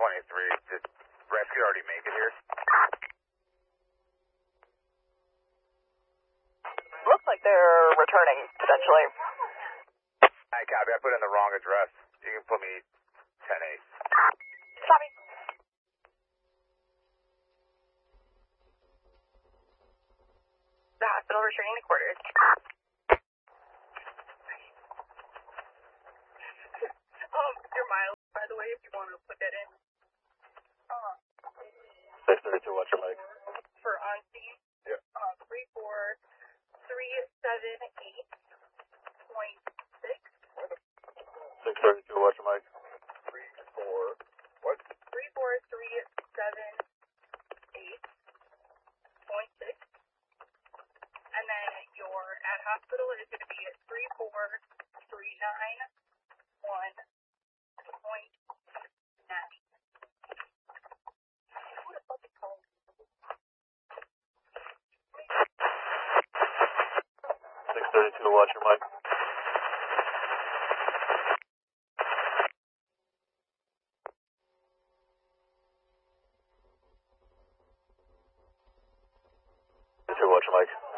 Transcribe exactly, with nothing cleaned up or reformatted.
twenty-three. Did rescue already make it here? Looks like they're returning, potentially. I copy. I put in the wrong address. You can put me ten eight. Copy. The hospital returning to quarters. Um, your mileage, by the way, if you want to put that in. Uh, six thirty-two, what's your mic? For on scene? Yeah. Uh, three four three seven eight point six. six thirty-two, what's your mic? three four, what? three four three seven eight point six. And then your at hospital is going to be at three four three nine one point nine. Who the fuck is calling? six thirty-two, watch your mic. Watch your mic.